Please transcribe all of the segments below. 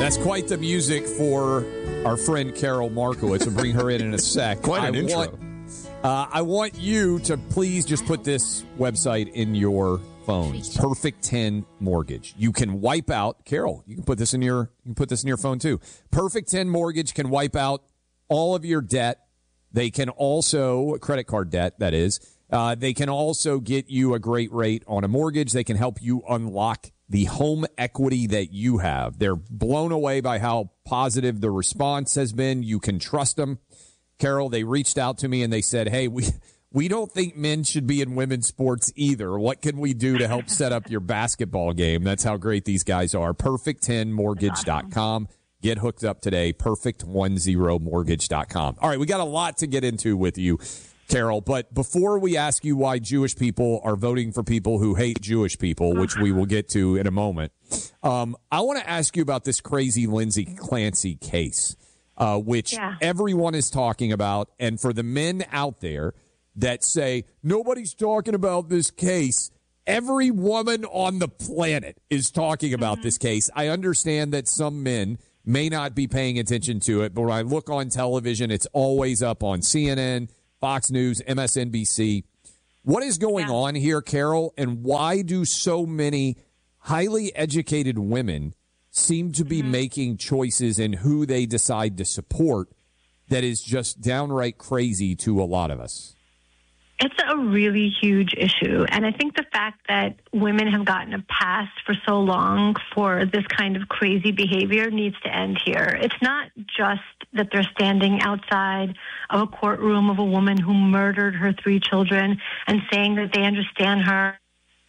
That's quite the music for our friend Carol Markowitz. We'll bring her in a sec. Quite an intro. I want you to please just put this website in your phones. Perfect 10 Mortgage. You can wipe out, Carol, you can put this in your phone too. Perfect 10 Mortgage can wipe out all of your debt. They can also, credit card debt, that is. They can also get you a great rate on a mortgage. They can help you unlock the home equity that you have. They're blown away by how positive the response has been. You can trust them. Carol, they reached out to me and they said, hey, we don't think men should be in women's sports either. What can we do to help set up your basketball game? That's how great these guys are. Perfect10mortgage.com. Get hooked up today. Perfect10mortgage.com. All right, we got a lot to get into with you, Carol, but before we ask you why Jewish people are voting for people who hate Jewish people, which we will get to in a moment, I want to ask you about this crazy Lindsay Clancy case, which everyone is talking about. And for the men out there that say, nobody's talking about this case, every woman on the planet is talking about this case. I understand that some men may not be paying attention to it, but when I look on television, it's always up on CNN, Fox News, MSNBC. What is going on here, Carol, and why do so many highly educated women seem to be making choices in who they decide to support that is just downright crazy to a lot of us? It's a really huge issue. And I think the fact that women have gotten a pass for so long for this kind of crazy behavior needs to end here. It's not just that they're standing outside of a courtroom of a woman who murdered her 3 children and saying that they understand her.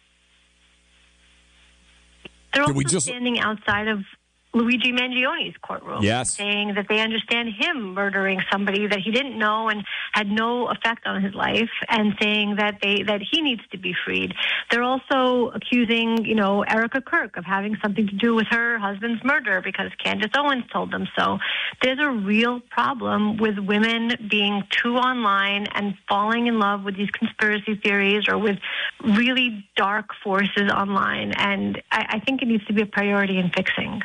They're also standing outside of Luigi Mangione's courtroom, saying that they understand him murdering somebody that he didn't know and had no effect on his life, and saying that he needs to be freed. They're also accusing, Erica Kirk of having something to do with her husband's murder because Candace Owens told them so. There's a real problem with women being too online and falling in love with these conspiracy theories or with really dark forces online, and I think it needs to be a priority in fixing.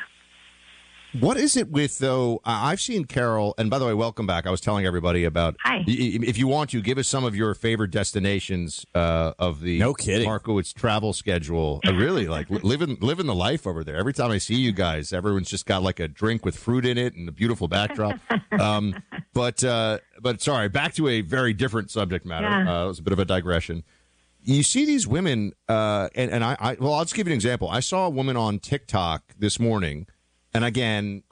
What is it with, though? I've seen Carol, and by the way, welcome back. I was telling everybody about, if you want to, give us some of your favorite destinations of the Markowitz travel schedule. I really like living the life over there. Every time I see you guys, everyone's just got like a drink with fruit in it and a beautiful backdrop. But sorry, back to a very different subject matter. It was a bit of a digression. You see these women, and I'll just give you an example. I saw a woman on TikTok this morning. And again,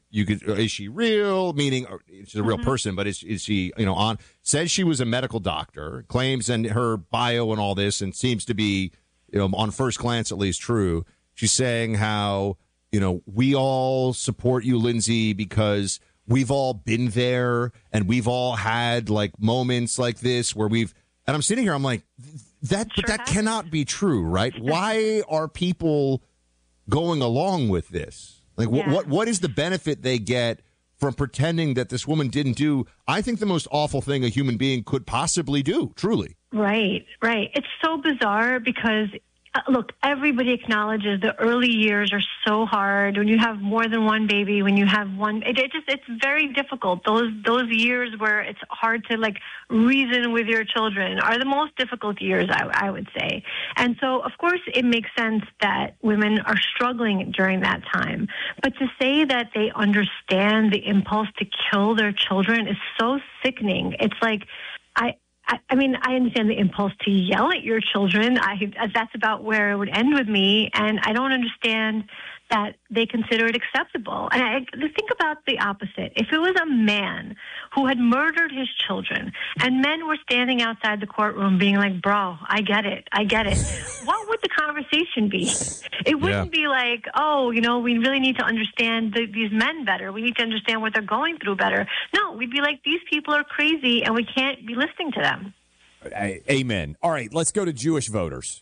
is she real? Meaning, she's a real person, but is she, says she was a medical doctor, claims in her bio and all this, and seems to be, on first glance at least true. She's saying how, we all support you, Lindsay, because we've all been there and we've all had like moments like this where and I'm sitting here, I'm like, that cannot be true, right? Why are people going along with this? Like, what is the benefit they get from pretending that this woman didn't do, I think, the most awful thing a human being could possibly do, truly? Right. It's so bizarre because, look, everybody acknowledges the early years are so hard. When you have more than one baby, when you have one, it's very difficult. Those years where it's hard to, reason with your children are the most difficult years, I would say. And so, of course, it makes sense that women are struggling during that time. But to say that they understand the impulse to kill their children is so sickening. It's like, I understand the impulse to yell at your children. That's about where it would end with me. And I don't understand that they consider it acceptable. And I think about the opposite. If it was a man who had murdered his children and men were standing outside the courtroom being like, bro, I get it. What would the conversation be? It wouldn't be like, we really need to understand these men better. We need to understand what they're going through better. No, we'd be like, these people are crazy and we can't be listening to them. Amen. All right, let's go to Jewish voters.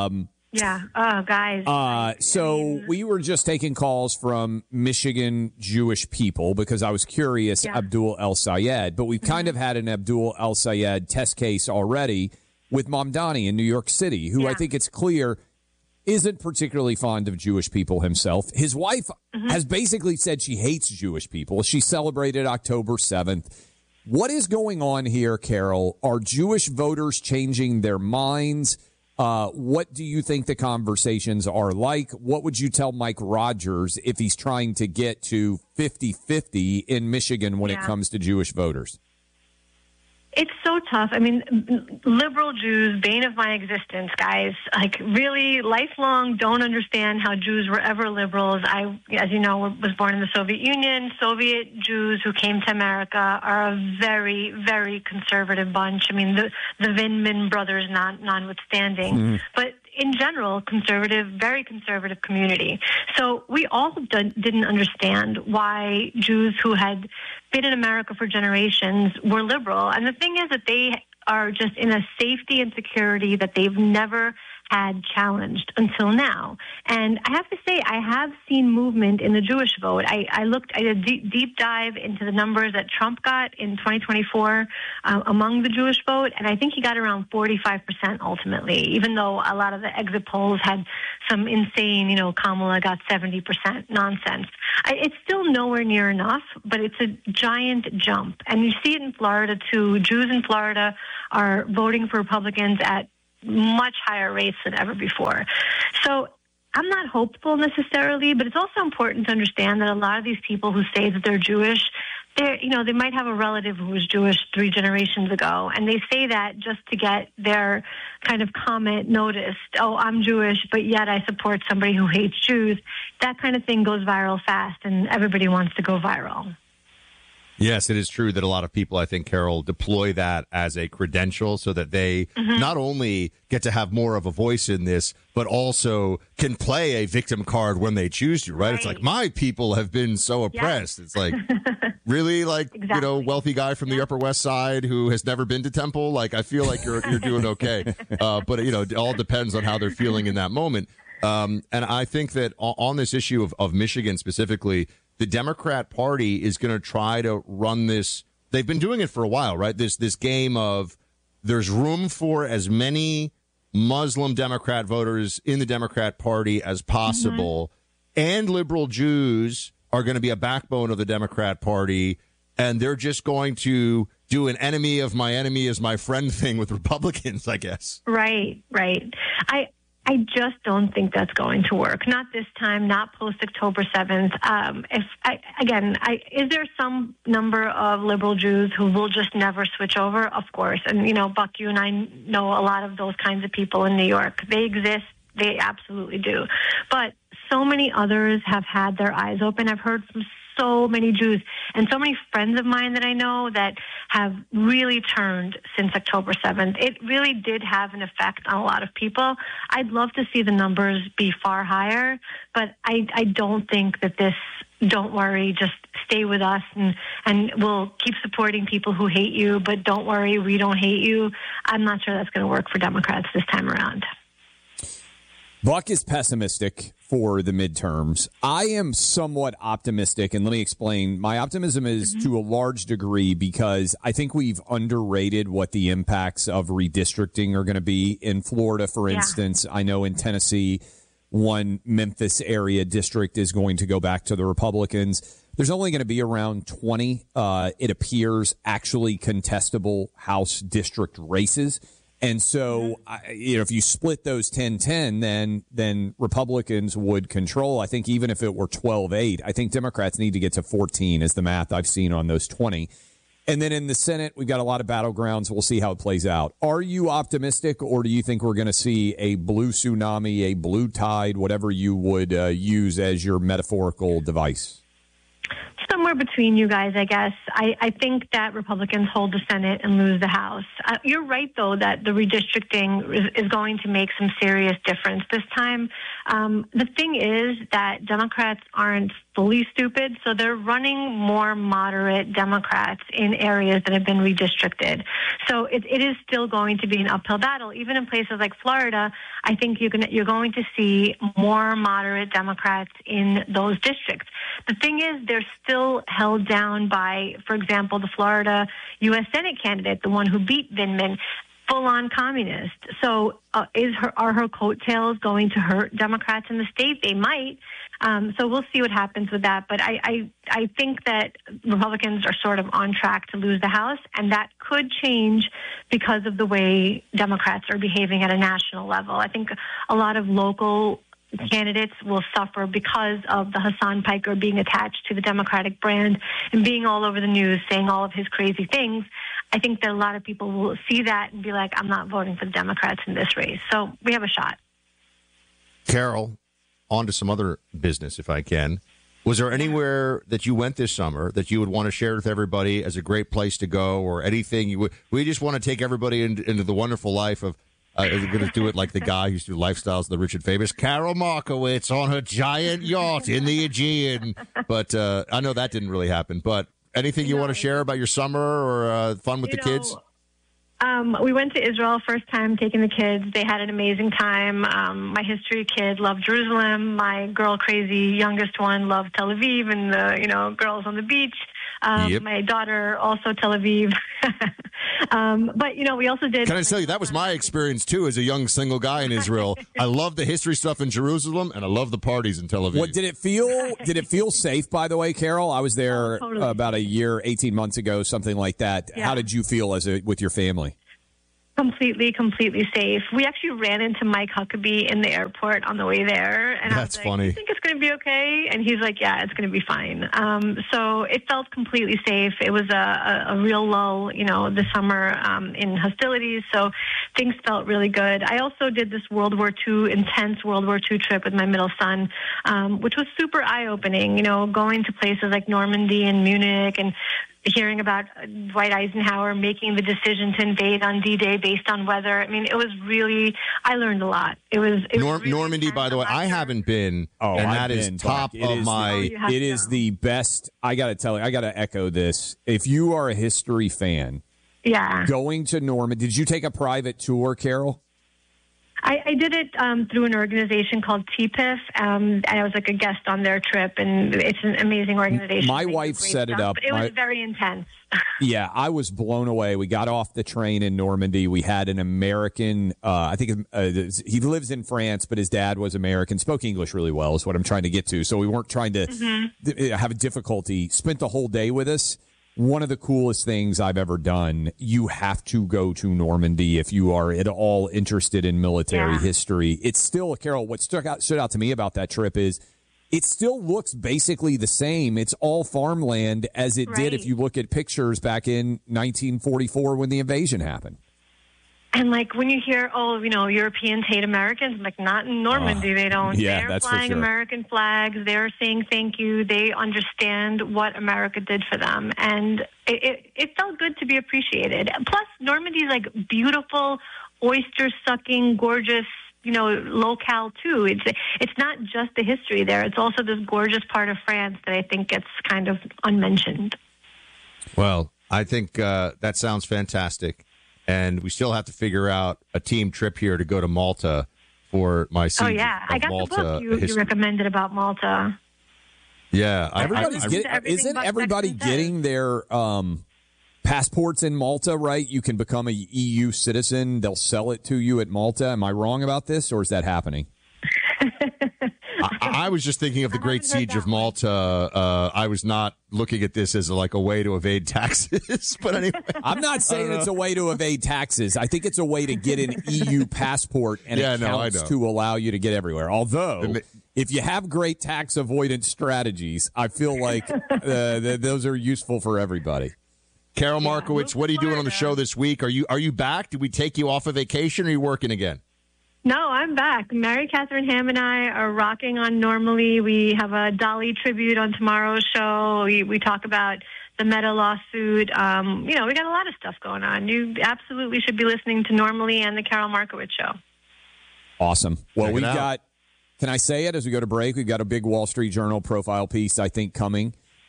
Guys. So we were just taking calls from Michigan Jewish people because I was curious, Abdul El Sayed, but we've kind of had an Abdul El Sayed test case already with Mamdani in New York City, who I think it's clear isn't particularly fond of Jewish people himself. His wife has basically said she hates Jewish people. She celebrated October 7th. What is going on here, Carol? Are Jewish voters changing their minds? What do you think the conversations are like? What would you tell Mike Rogers if he's trying to get to 50-50 in Michigan when it comes to Jewish voters? It's so tough. I mean, liberal Jews, bane of my existence, guys. Like, really, lifelong, don't understand how Jews were ever liberals. I, as you know, was born in the Soviet Union. Soviet Jews who came to America are a very, very conservative bunch. I mean, the Vindman brothers notwithstanding. But in general, conservative, very conservative community. So we all didn't understand why Jews who had been in America for generations were liberal. And the thing is that they are just in a safety and security that they've never had challenged until now. And I have to say, I have seen movement in the Jewish vote. I did a deep dive into the numbers that Trump got in 2024 among the Jewish vote, and I think he got around 45% ultimately, even though a lot of the exit polls had some insane, Kamala got 70% nonsense. It's still nowhere near enough, but it's a giant jump. And you see it in Florida, too. Jews in Florida are voting for Republicans at much higher rates than ever before. So I'm not hopeful necessarily, but it's also important to understand that a lot of these people who say that they're Jewish, they might have a relative who was Jewish 3 generations ago, and they say that just to get their kind of comment noticed. Oh, I'm Jewish, but yet I support somebody who hates Jews. That kind of thing goes viral fast, and everybody wants to go viral. Yes, it is true that a lot of people, I think, Carol, deploy that as a credential so that they not only get to have more of a voice in this, but also can play a victim card when they choose to, right? It's like, my people have been so oppressed. It's like, really? Like, wealthy guy from the Upper West Side who has never been to Temple? Like, I feel like you're doing okay. But, it all depends on how they're feeling in that moment. And I think that on this issue of Michigan specifically, the Democrat Party is going to try to run this. They've been doing it for a while, right? This game of there's room for as many Muslim Democrat voters in the Democrat Party as possible, and liberal Jews are going to be a backbone of the Democrat Party, and they're just going to do an enemy of my enemy is my friend thing with Republicans, I guess. Right. I just don't think that's going to work. Not this time, not post-October 7th. Is there some number of liberal Jews who will just never switch over? Of course. And, Buck, you and I know a lot of those kinds of people in New York. They exist. They absolutely do. But so many others have had their eyes open. I've heard from so many Jews and so many friends of mine that I know that have really turned since October 7th. It really did have an effect on a lot of people. I'd love to see the numbers be far higher, but I don't think that this, don't worry, just stay with us and we'll keep supporting people who hate you, but don't worry, we don't hate you. I'm not sure that's going to work for Democrats this time around. Buck is pessimistic for the midterms. I am somewhat optimistic, and let me explain. My optimism is to a large degree because I think we've underrated what the impacts of redistricting are going to be. In Florida, for instance, I know in Tennessee, one Memphis area district is going to go back to the Republicans. There's only going to be around 20, it appears, actually contestable House district races. And so, if you split those 10-10, then Republicans would control. I think even if it were 12-8, I think Democrats need to get to 14 is the math I've seen on those 20. And then in the Senate, we've got a lot of battlegrounds. We'll see how it plays out. Are you optimistic, or do you think we're going to see a blue tsunami, a blue tide, whatever you would use as your metaphorical device? Somewhere between you guys, I guess. I think that Republicans hold the Senate and lose the House. You're right, though, that the redistricting is going to make some serious difference this time. The thing is that Democrats aren't fully stupid, so they're running more moderate Democrats in areas that have been redistricted. So it is still going to be an uphill battle. Even in places like Florida, I think you're going to see more moderate Democrats in those districts. The thing is, they're still held down by, for example, the Florida U.S. Senate candidate, the one who beat Vindman. full-on communist. So are her coattails going to hurt Democrats in the state? They might. So we'll see what happens with that. But I think that Republicans are sort of on track to lose the House, and that could change because of the way Democrats are behaving at a national level. I think a lot of local candidates will suffer because of the Hassan Piker being attached to the Democratic brand and being all over the news saying all of his crazy things. I think that a lot of people will see that and be like, I'm not voting for the Democrats in this race. So we have a shot. Carol, on to some other business, if I can. Was there anywhere that you went this summer that you would want to share with everybody as a great place to go, or anything you would? We just want to take everybody into the wonderful life of, we're going to do it like the guy who used to do Lifestyles of the Rich and Famous, Carol Markowitz on her giant yacht in the Aegean. But I know that didn't really happen. But anything you want to share about your summer or fun with the kids? We went to Israel first time taking the kids. They had an amazing time. My history kid loved Jerusalem. My girl crazy youngest one loved Tel Aviv and the girls on the beach. Yep. My daughter also Tel Aviv. But we also did. Can I tell you, that was my experience too as a young single guy in Israel. I love the history stuff in Jerusalem, and I love the parties in Tel Aviv. What did it feel? Did it feel safe? By the way, Carol, I was there about a year, 18 months ago, something like that. Yeah. How did you feel with your family? Completely safe. We actually ran into Mike Huckabee in the airport on the way there. And That's I was like, funny. You think it's going to be okay? And he's like, yeah, it's going to be fine. So it felt completely safe. It was a real lull, this summer in hostilities. So things felt really good. I also did this intense World War II trip with my middle son, which was super eye-opening, going to places like Normandy and Munich and hearing about Dwight Eisenhower making the decision to invade on D-Day based on weather. I mean, it was really, I learned a lot. It was really Normandy, by the way, I haven't been, and that is top of my... It is the best. I got to tell you, I got to echo this. If you are a history fan, going to Normandy, did you take a private tour, Carol? I did it through an organization called TPIF, and I was like a guest on their trip, and it's an amazing organization. My wife set it up. It was very intense. Yeah, I was blown away. We got off the train in Normandy. We had an American, I think he lives in France, but his dad was American, spoke English really well is what I'm trying to get to. So we weren't trying to have a difficulty. Spent the whole day with us. One of the coolest things I've ever done. You have to go to Normandy if you are at all interested in military history. It's still, Carol, what stood out to me about that trip is it still looks basically the same. It's all farmland as it did if you look at pictures back in 1944 when the invasion happened. And, when you hear, Europeans hate Americans, not in Normandy, they don't. Yeah, they're flying American flags. They're saying thank you. They understand what America did for them. And it felt good to be appreciated. Plus, Normandy's, beautiful, oyster-sucking, gorgeous, locale, too. It's not just the history there. It's also this gorgeous part of France that I think gets kind of unmentioned. Well, I think that sounds fantastic. And we still have to figure out a team trip here to go to Malta for my season. Oh, yeah. I got Malta the book you recommended about Malta. Yeah. Isn't everybody getting their passports in Malta, right? You can become a EU citizen. They'll sell it to you at Malta. Am I wrong about this, or is that happening? I was just thinking of the Great Siege of Malta. I was not looking at this as a way to evade taxes. But anyway, I'm not saying it's a way to evade taxes. I think it's a way to get an EU passport, and it counts to allow you to get everywhere. Although, if you have great tax avoidance strategies, I feel like those are useful for everybody. Carol Markowitz, what are you doing on the show this week? Are you back? Did we take you off of vacation, or are you working again? No, I'm back. Mary Catherine Ham and I are rocking on Normally. We have a Dolly tribute on tomorrow's show. We talk about the Meta lawsuit. We got a lot of stuff going on. You absolutely should be listening to Normally and the Carol Markowitz Show. Awesome. Well, we've got, can I say it as we go to break? We've got a big Wall Street Journal profile piece, I think, coming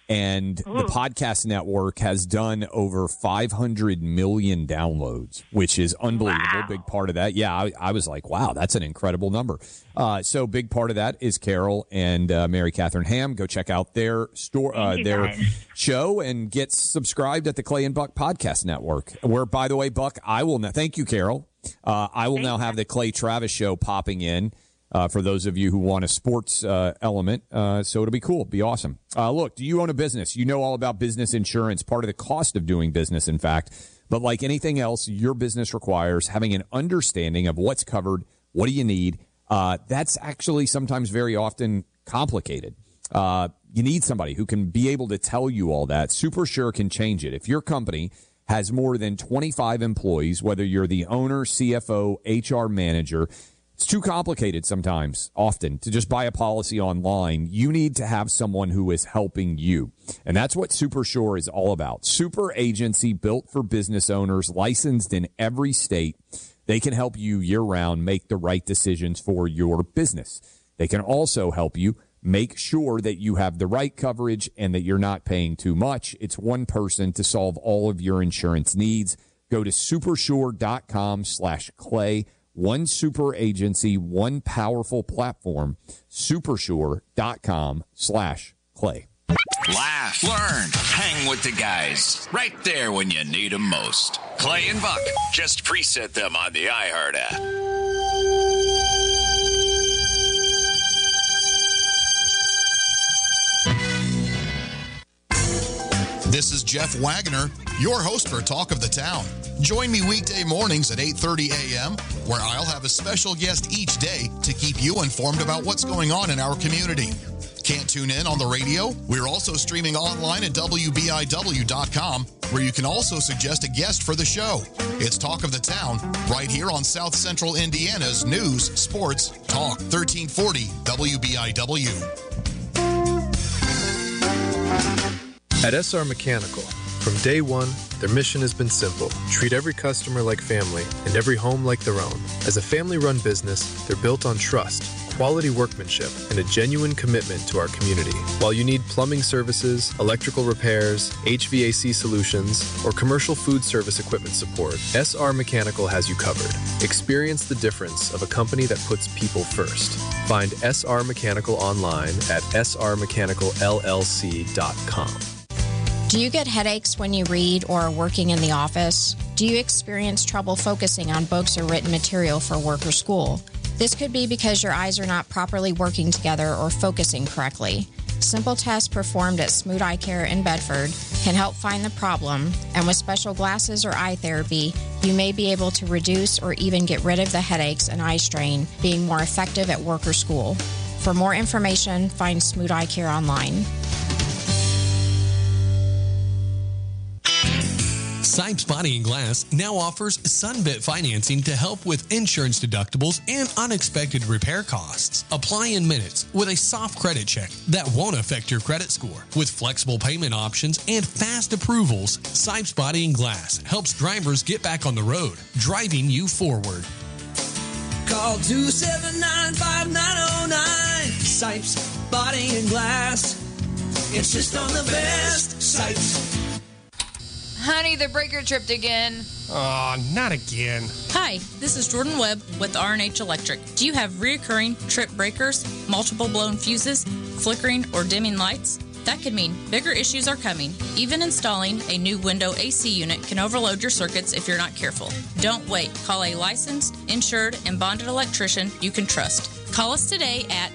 And the podcast network has done over 500 million downloads, which is unbelievable. Wow. Big part of that. Yeah, I was like, wow, that's an incredible number. So big part of that is Carol and Mary Catherine Ham. Go check out their their show and get subscribed at the Clay and Buck Podcast Network, where, by the way, Buck, I will now, thank you, Carol. I will now have the Clay Travis show popping in. For those of you who want a sports element. So it'll be cool. Be awesome. Look, do you own a business? You know all about business insurance, part of the cost of doing business, in fact. But like anything else, your business requires having an understanding of what's covered, what do you need. That's actually sometimes very often complicated. You need somebody who can be able to tell you all that. SuperSure can change it. If your company has more than 25 employees, whether you're the owner, CFO, HR manager, it's too complicated sometimes, often, to just buy a policy online. You need to have someone who is helping you. And that's what SuperSure is all about. Super agency built for business owners, licensed in every state. They can help you year-round make the right decisions for your business. They can also help you make sure that you have the right coverage and that you're not paying too much. It's one person to solve all of your insurance needs. Go to supersure.com/Clay. One super agency, one powerful platform, supersure.com/Clay. Laugh, learn, hang with the guys. Right there when you need them most. Clay and Buck. Just preset them on the iHeart app. This is Jeff Wagner, your host for Talk of the Town. Join me weekday mornings at 8:30 a.m., where I'll have a special guest each day to keep you informed about what's going on in our community. Can't tune in on the radio? We're also streaming online at WBIW.com, where you can also suggest a guest for the show. It's Talk of the Town, right here on South Central Indiana's News, Sports, Talk 1340 WBIW. At SR Mechanical, from day one, their mission has been simple: treat every customer like family and every home like their own. As a family-run business, they're built on trust, quality workmanship, and a genuine commitment to our community. While you need plumbing services, electrical repairs, HVAC solutions, or commercial food service equipment support, SR Mechanical has you covered. Experience the difference of a company that puts people first. Find SR Mechanical online at srmechanicalllc.com. Do you get headaches when you read or are working in the office? Do you experience trouble focusing on books or written material for work or school? This could be because your eyes are not properly working together or focusing correctly. Simple tests performed at Smoot Eye Care in Bedford can help find the problem, and with special glasses or eye therapy, you may be able to reduce or even get rid of the headaches and eye strain, being more effective at work or school. For more information, find Smoot Eye Care online. Sipes Body and Glass now offers Sunbit financing to help with insurance deductibles and unexpected repair costs. Apply in minutes with a soft credit check that won't affect your credit score. With flexible payment options and fast approvals, Sipes Body and Glass helps drivers get back on the road, driving you forward. Call 279-5909. Sipes Body and Glass. Insist on the best. Sipes. Honey, the breaker tripped again. Aw, not again. Hi, this is Jordan Webb with R&H Electric. Do you have reoccurring trip breakers, multiple blown fuses, flickering or dimming lights? That could mean bigger issues are coming. Even installing a new window AC unit can overload your circuits if you're not careful. Don't wait. Call a licensed, insured, and bonded electrician you can trust. Call us today at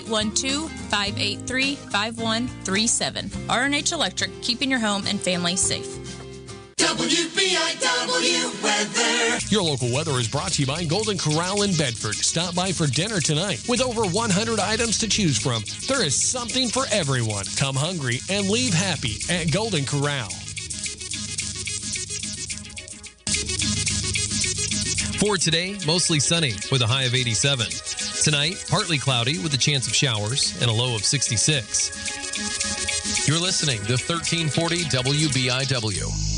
812-583-5137. R&H Electric, keeping your home and family safe. WBIW weather. Your local weather is brought to you by Golden Corral in Bedford. Stop by for dinner tonight. With over 100 items to choose from, there is something for everyone. Come hungry and leave happy at Golden Corral. For today, mostly sunny with a high of 87. Tonight, partly cloudy with a chance of showers and a low of 66. You're listening to 1340 WBIW.